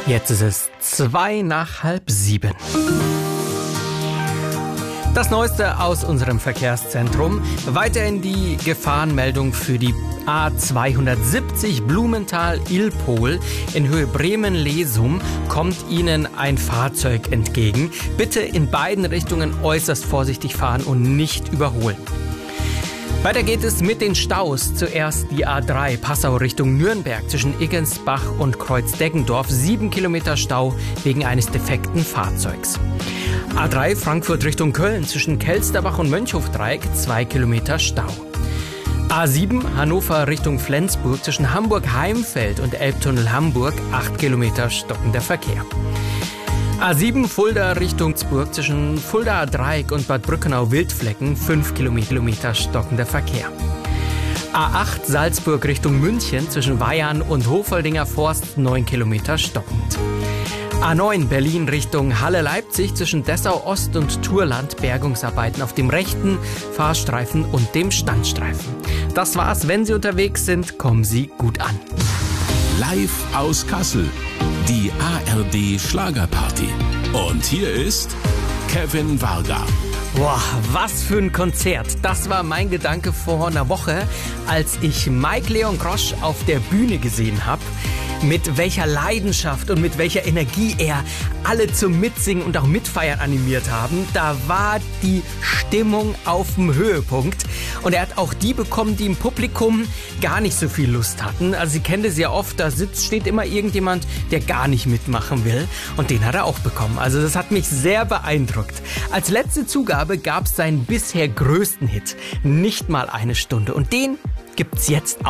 Jetzt ist es 6:02. Das Neueste aus unserem Verkehrszentrum. Weiterhin die Gefahrenmeldung für die A270 Blumenthal-Ilpol in Höhe Bremen-Lesum kommt Ihnen ein Fahrzeug entgegen. Bitte in beiden Richtungen äußerst vorsichtig fahren und nicht überholen. Weiter geht es mit den Staus. Zuerst die A3 Passau Richtung Nürnberg zwischen Iggensbach und Kreuzdeggendorf. 7 Kilometer Stau wegen eines defekten Fahrzeugs. A3 Frankfurt Richtung Köln zwischen Kelsterbach und Mönchhofdreieck. 2 Kilometer Stau. A7 Hannover Richtung Flensburg zwischen Hamburg-Heimfeld und Elbtunnel Hamburg. 8 Kilometer stockender Verkehr. A7 Fulda Richtung Innsbruck zwischen Fuldaer Dreieck und Bad Brückenau-Wildflecken 5 Kilometer stockender Verkehr. A8 Salzburg Richtung München zwischen Weyarn und Hofoldinger Forst 9 Kilometer stockend. A9 Berlin Richtung Halle-Leipzig zwischen Dessau-Ost und Turland Bergungsarbeiten auf dem rechten Fahrstreifen und dem Standstreifen. Das war's. Wenn Sie unterwegs sind, kommen Sie gut an. Live aus Kassel, die ARD Schlagerparty. Und hier ist Kevin Varga. Boah, was für ein Konzert. Das war mein Gedanke vor einer Woche, als ich Mike Leon Grosch auf der Bühne gesehen habe. Mit welcher Leidenschaft und mit welcher Energie er alle zum Mitsingen und auch Mitfeiern animiert haben. Da war die Stimmung auf dem Höhepunkt. Und er hat auch die bekommen, die im Publikum gar nicht so viel Lust hatten. Also Sie kennen das ja oft, steht immer irgendjemand, der gar nicht mitmachen will. Und den hat er auch bekommen. Also das hat mich sehr beeindruckt. Als letzte Zugabe gab es seinen bisher größten Hit. Nicht mal eine Stunde. Und den gibt's jetzt auch.